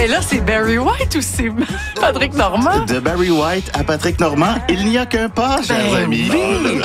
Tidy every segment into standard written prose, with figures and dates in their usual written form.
Mais là, c'est Barry White ou c'est Patrick Normand? De Barry White à Patrick Normand, il n'y a qu'un pas, chers amis. Oui.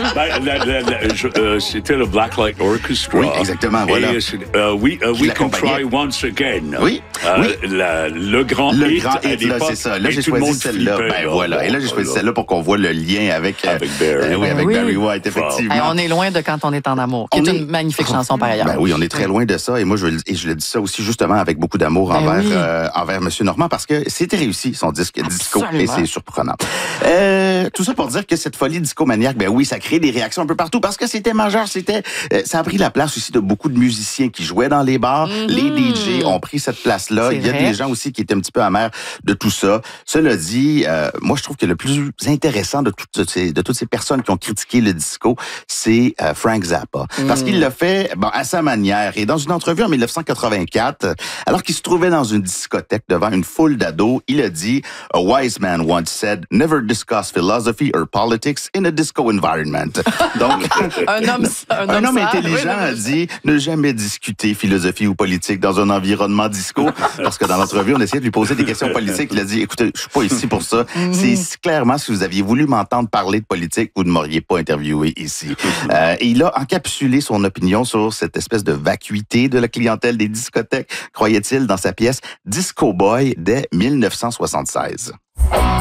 C'était le Blacklight Orchestra. Oui, exactement, voilà. Et We Can Try Once Again. Oui, oui. Le grand hit, là, c'est ça. Là, j'ai choisi celle-là. Ben voilà. Et là, j'ai choisi celle-là pour qu'on voit le lien avec Barry. oui, avec Barry White, effectivement. On est loin de Quand on est en amour, qui est une magnifique chanson par ailleurs. Ben oui, on est très loin de ça. Et moi, je le dis ça aussi justement avec beaucoup d'amour envers M. Normand parce que c'était réussi, son disque disco. Et c'est surprenant. Tout ça pour dire que cette folie discomaniaque, ben oui, ça crée des réactions un peu partout parce que c'était majeur. Ça a pris la place aussi de beaucoup de musiciens qui jouaient dans les bars. Les DJ ont pris cette place-là. Il y a des gens aussi qui étaient un petit peu amers de tout ça. Cela dit, moi, je trouve que le plus intéressant de toutes ces personnes qui ont critiqué le disco, c'est Frank Zappa. Parce qu'il l'a fait à sa manière. Et dans une entrevue en 1984, alors qu'il se trouvait dans une discothèque devant une foule d'ados, il a dit « A wise man once said, never discuss philosophy or politics in a disco environment. » Donc, un homme intelligent a dit « Ne jamais discuter philosophie ou politique dans un environnement disco. » Parce que dans l'entrevue, on essayait de lui poser des questions politiques. Il a dit « Écoutez, je suis pas ici pour ça. C'est clairement, si vous aviez voulu m'entendre parler de politique, vous ne m'auriez pas interviewé ici. » Et il a encapsulé son opinion sur cette espèce de vacuité de la clientèle des discothèques, croyait-il, dans sa pièce Disco Boy dès 1976.